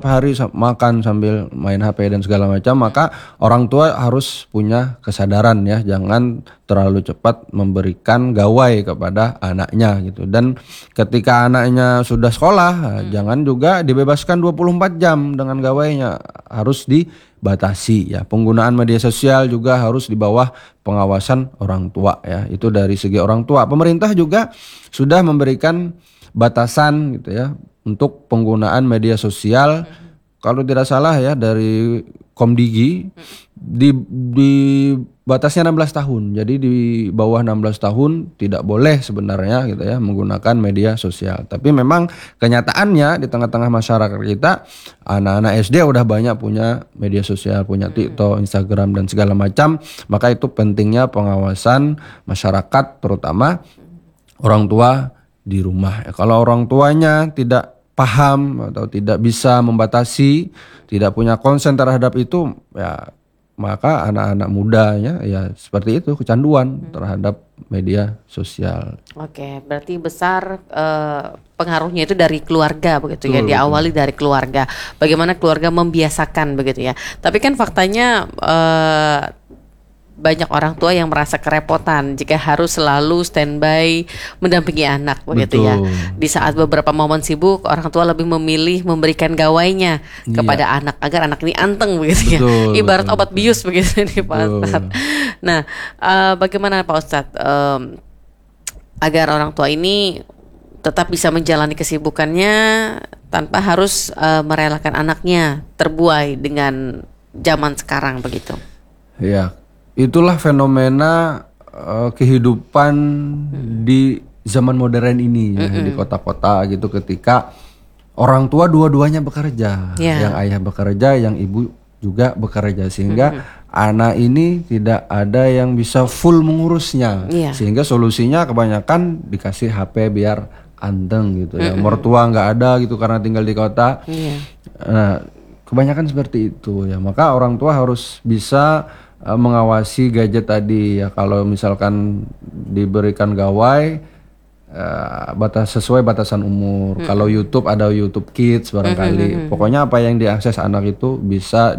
hari makan sambil main HP dan segala macam, maka orang tua harus punya kesadaran ya, jangan terlalu cepat memberikan gawai kepada anaknya gitu. Dan ketika anaknya sudah sekolah, jangan juga dibebaskan 24 jam dengan gawainya, harus dibatasi ya. Penggunaan media sosial juga harus di bawah pengawasan orang tua ya. Itu dari segi orang tua. Pemerintah juga sudah memberikan batasan gitu ya untuk penggunaan media sosial. Kalau tidak salah ya dari Komdigi di batasnya 16 tahun. Jadi di bawah 16 tahun tidak boleh sebenarnya gitu ya menggunakan media sosial. Tapi memang kenyataannya di tengah-tengah masyarakat kita, anak-anak SD udah banyak punya media sosial, punya TikTok, Instagram dan segala macam. Maka itu pentingnya pengawasan masyarakat, terutama orang tua di rumah. Kalau orang tuanya tidak paham atau tidak bisa membatasi, tidak punya konsen terhadap itu, ya maka anak-anak mudanya ya seperti itu, kecanduan terhadap media sosial. Oke, berarti besar pengaruhnya itu dari keluarga begitu ya, Betul, diawali dari keluarga. Bagaimana keluarga membiasakan begitu ya. Tapi kan faktanya banyak orang tua yang merasa kerepotan jika harus selalu standby mendampingi anak begitu ya. Di saat beberapa momen sibuk, orang tua lebih memilih memberikan gawainya kepada anak agar anak ini anteng begitu ya. Ibarat obat bius begitu nih Pak Ustadz. Nah, bagaimana Pak Ustadz agar orang tua ini tetap bisa menjalani kesibukannya tanpa harus merelakan anaknya terbuai dengan zaman sekarang begitu? Ya. Itulah fenomena kehidupan di zaman modern ini ya, di kota-kota gitu, ketika orang tua dua-duanya bekerja, yang ayah bekerja, yang ibu juga bekerja, sehingga anak ini tidak ada yang bisa full mengurusnya, sehingga solusinya kebanyakan dikasih HP biar anteng gitu ya. Mertua nggak ada gitu karena tinggal di kota. Nah, kebanyakan seperti itu ya. Maka orang tua harus bisa mengawasi gadget tadi ya. Kalau misalkan diberikan gawai sesuai batasan umur. Kalau YouTube ada YouTube Kids barangkali. Pokoknya apa yang diakses anak itu bisa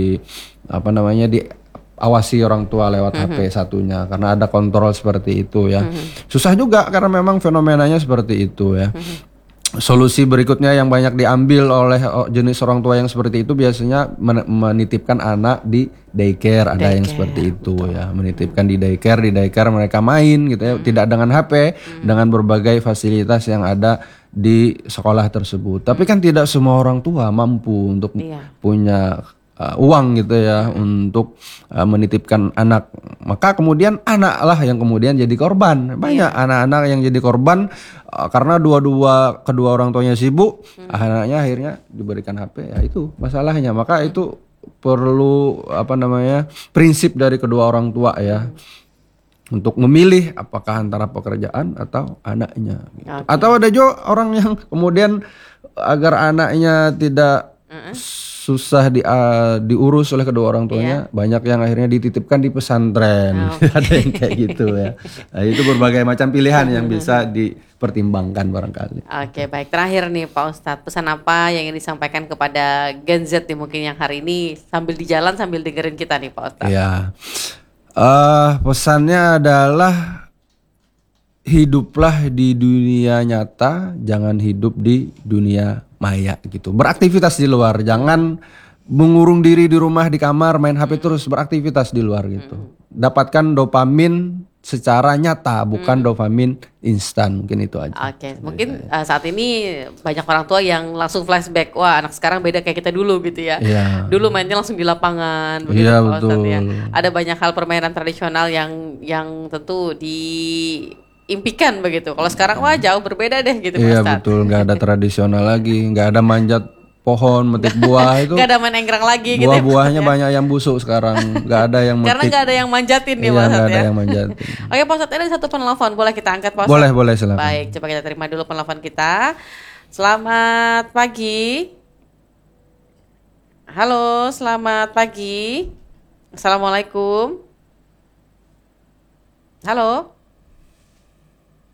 diawasi orang tua lewat HP satunya, karena ada kontrol seperti itu ya. Susah juga karena memang fenomenanya seperti itu ya. Solusi berikutnya yang banyak diambil oleh jenis orang tua yang seperti itu biasanya menitipkan anak di daycare, ada yang seperti itu ya, menitipkan di daycare mereka main gitu ya, tidak dengan HP, dengan berbagai fasilitas yang ada di sekolah tersebut. Tapi kan tidak semua orang tua mampu untuk punya uang gitu ya untuk menitipkan anak, maka kemudian anak lah yang kemudian jadi korban. Banyak anak-anak yang jadi korban karena kedua orang tuanya sibuk, anaknya akhirnya diberikan HP, ya itu masalahnya. Maka itu perlu prinsip dari kedua orang tua ya, untuk memilih apakah antara pekerjaan atau anaknya gitu. Atau ada juga orang yang kemudian agar anaknya tidak susah diurus oleh kedua orang tuanya, banyak yang akhirnya dititipkan di pesantren. Ada yang kayak gitu ya. Nah, itu berbagai macam pilihan yang bisa dipertimbangkan barangkali. Oke, baik. Terakhir nih Pak Ustadz, pesan apa yang ingin disampaikan kepada Gen Z nih mungkin yang hari ini sambil di jalan sambil dengerin kita nih Pak Ustadz? Ya, pesannya adalah hiduplah di dunia nyata, jangan hidup di dunia maya gitu. Beraktivitas di luar, jangan mengurung diri di rumah di kamar main HP terus, beraktivitas di luar gitu. Dapatkan dopamin secara nyata, bukan dopamin instan, mungkin itu aja. Oke, mungkin saat ini banyak orang tua yang langsung flashback, wah anak sekarang beda kayak kita dulu gitu ya. Dulu mainnya langsung di lapangan, begitu Pak Ustadz ya. Ada banyak hal permainan tradisional yang tentu diimpikan begitu. Kalau sekarang wah jauh berbeda deh gitu Pak Ustadz. Iya betul, nggak ada tradisional lagi, nggak ada manjat pohon, metik buah itu. Gak ada main enggrang lagi gitu. Buah-buahnya banyak yang busuk sekarang, nggak ada yang metik. Karena nggak ada yang manjatin ya Pak Ustadz ya. Nggak ada yang manjatin. Oke Pak Ustadz, ada satu penelpon, boleh kita angkat Pak Boleh Ustadz? silakan. Baik, coba kita terima dulu penelpon kita. Selamat pagi. Halo, selamat pagi. Assalamualaikum. Halo.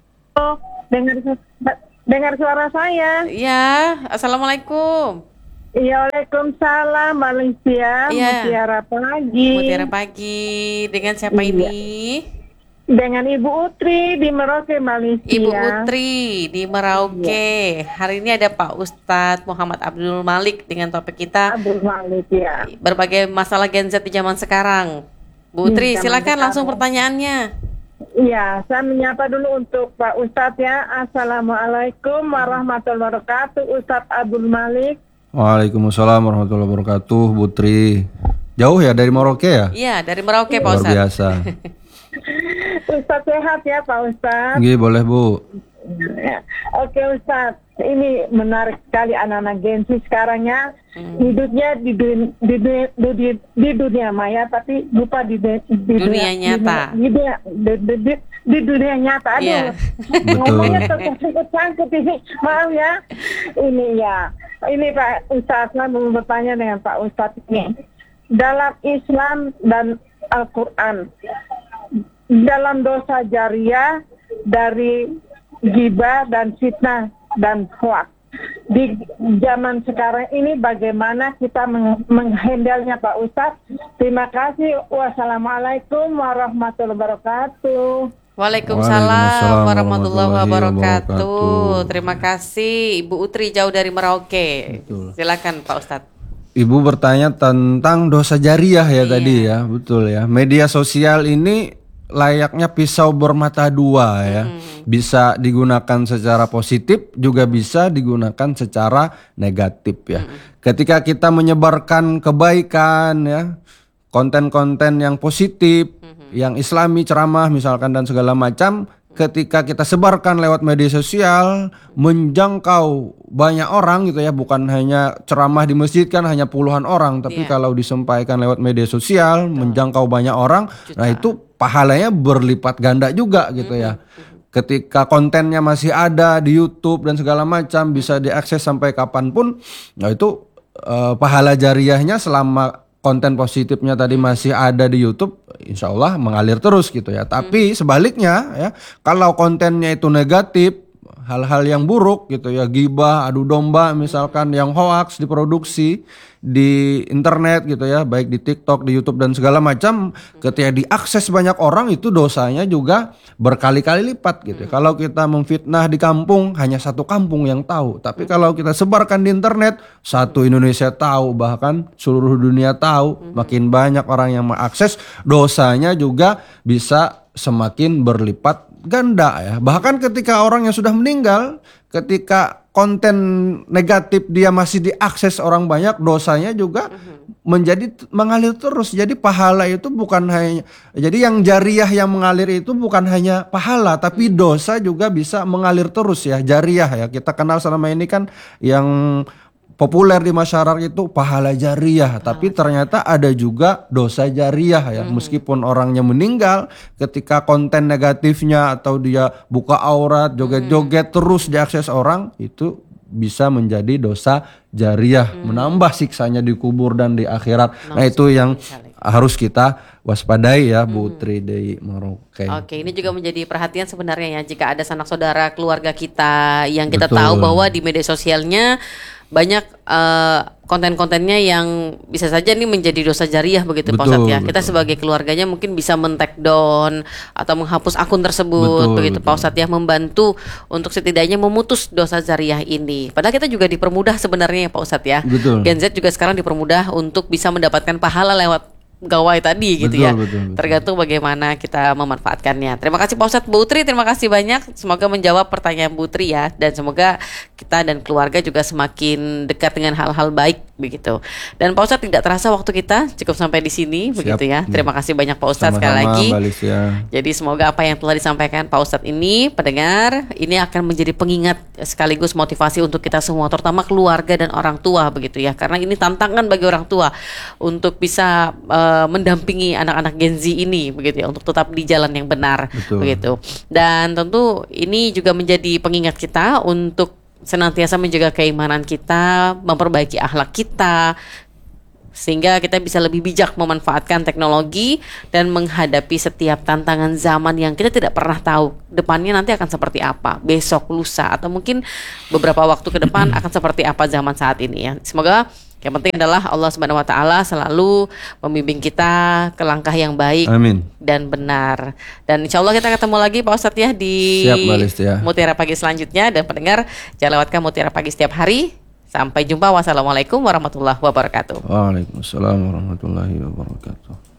Dengar suara saya. Iya, assalamualaikum. Iya, Waalaikumsalam Malaysia, Iya, Mutiara Pagi. Mutiara Pagi. Dengan siapa Iya. ini? Dengan Ibu Utri di Merauke, Malaysia. Ibu Utri di Merauke. Hari ini ada Pak Ustadz Muhammad Abdul Malik dengan topik kita Abdul Malik ya. berbagai masalah Gen Z di zaman sekarang. Bu Utri, Zaman silakan langsung sekarang. pertanyaannya. Iya, saya menyapa dulu untuk Pak Ustadz ya. Assalamualaikum warahmatullahi wabarakatuh, Ustadz Abdul Malik. Waalaikumsalam warahmatullahi wabarakatuh, Putri. Jauh ya dari Merauke ya? Iya, dari Merauke Pak Luar Ustadz. biasa. Ustadz sehat ya Pak Ustadz. Nggih, boleh Bu. Ya. Oke Ustadz, ini menarik sekali anak-anak Gen Z sekarang ya. Hidupnya di dunia maya, tapi lupa di Dunia nyata. Di dunia nyata. Aduh, Iya. ngomongnya tersangkut-sangkut ini. Maaf ya. Ini ya. Ini Pak Ustadz, saya mau bertanya dengan Pak Ustadz ini. Dalam Islam dan Al-Quran, dalam dosa jariah dari ghibah dan fitnah dan hoax, di zaman sekarang ini bagaimana kita menghandle-nya Pak Ustadz? Terima kasih. Wassalamualaikum warahmatullahi wabarakatuh. Waalaikumsalam warahmatullahi wabarakatuh. wabarakatuh. Terima kasih Ibu Utri jauh dari Merauke. Betul. Silakan Pak Ustadz. Ibu bertanya tentang dosa jariah ya tadi ya, betul ya. Media sosial ini layaknya pisau bermata dua ya. Bisa digunakan secara positif, juga bisa digunakan secara negatif ya. Ketika kita menyebarkan kebaikan ya, konten-konten yang positif, yang islami, ceramah misalkan dan segala macam, ketika kita sebarkan lewat media sosial menjangkau banyak orang gitu ya, bukan hanya ceramah di masjid kan hanya puluhan orang, tapi kalau disampaikan lewat media sosial menjangkau banyak orang, nah itu pahalanya berlipat ganda juga gitu ya. Ketika kontennya masih ada di YouTube dan segala macam bisa diakses sampai kapanpun, nah itu pahala jariahnya selama konten positifnya tadi masih ada di YouTube, insya Allah mengalir terus gitu ya. Tapi sebaliknya ya, kalau kontennya itu negatif, hal-hal yang buruk gitu ya, ghibah, adu domba misalkan yang hoax diproduksi di internet gitu ya, baik di TikTok, di YouTube dan segala macam, ketika diakses banyak orang itu dosanya juga berkali-kali lipat gitu ya. Kalau kita memfitnah di kampung hanya satu kampung yang tahu, tapi kalau kita sebarkan di internet satu Indonesia tahu, bahkan seluruh dunia tahu, makin banyak orang yang mengakses, dosanya juga bisa semakin berlipat ganda ya. Bahkan ketika orang yang sudah meninggal, ketika konten negatif dia masih diakses orang banyak, dosanya juga menjadi mengalir terus. Jadi pahala itu bukan hanya, jadi yang jariah yang mengalir itu bukan hanya pahala, tapi dosa juga bisa mengalir terus ya, jariah ya. Kita kenal selama ini kan yang populer di masyarakat itu pahala jariah, tapi ternyata ada juga dosa jariah ya. Meskipun orangnya meninggal, ketika konten negatifnya atau dia buka aurat, joget-joget terus diakses orang, itu bisa menjadi dosa jariah, menambah siksanya di kubur dan di akhirat. Nah, itu yang harus kita waspadai ya, Bu Tri dari Merauke. Oke, ini juga menjadi perhatian sebenarnya ya, jika ada sanak saudara keluarga kita yang kita Betul. tahu bahwa di media sosialnya banyak konten-kontennya yang bisa saja nih menjadi dosa jariah begitu Pak Ustadz ya. Kita sebagai keluarganya mungkin bisa men-take down atau menghapus akun tersebut begitu Pak Ustadz ya, membantu untuk setidaknya memutus dosa jariah ini. Padahal kita juga dipermudah sebenarnya ya Pak Ustadz ya. Gen Z juga sekarang dipermudah untuk bisa mendapatkan pahala lewat gawai tadi gitu ya. Betul. Tergantung bagaimana kita memanfaatkannya. Terima kasih Pak Ustadz. Bu Utri, terima kasih banyak. Semoga menjawab pertanyaan Bu Utri ya, dan semoga kita dan keluarga juga semakin dekat dengan hal-hal baik begitu. Dan Pak Ustadz, tidak terasa waktu kita cukup sampai di sini begitu ya. Terima kasih banyak Pak Ustadz sekali lagi. Jadi semoga apa yang telah disampaikan Pak Ustadz ini, pendengar, ini akan menjadi pengingat sekaligus motivasi untuk kita semua, terutama keluarga dan orang tua begitu ya. Karena ini tantangan bagi orang tua untuk bisa mendampingi anak-anak Gen Z ini begitu ya, untuk tetap di jalan yang benar begitu. Dan tentu ini juga menjadi pengingat kita untuk senantiasa menjaga keimanan kita, memperbaiki akhlak kita, sehingga kita bisa lebih bijak memanfaatkan teknologi dan menghadapi setiap tantangan zaman yang kita tidak pernah tahu depannya nanti akan seperti apa, besok, lusa, atau mungkin beberapa waktu ke depan akan seperti apa zaman saat ini ya. Semoga yang penting adalah Allah Subhanahu wa taala selalu membimbing kita ke langkah yang baik. Amin. Dan benar. Dan insya Allah kita ketemu lagi Pak Ustadz ya di Siap, Mbak Listi, ya. Mutiara Pagi selanjutnya. Dan pendengar, jangan lewatkan Mutiara Pagi setiap hari. Sampai jumpa. Wassalamualaikum warahmatullahi wabarakatuh. Waalaikumsalam warahmatullahi wabarakatuh.